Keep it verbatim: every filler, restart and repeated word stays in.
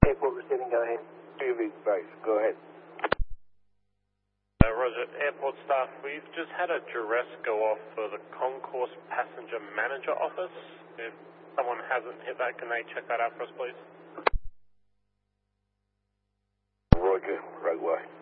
Airport receiving, go ahead. Receiving base, go ahead. Uh, Roger, airport staff, we've just had a duress go off for the concourse passenger manager office. If someone hasn't hit that, can they check that out for us, please? Roger, right away.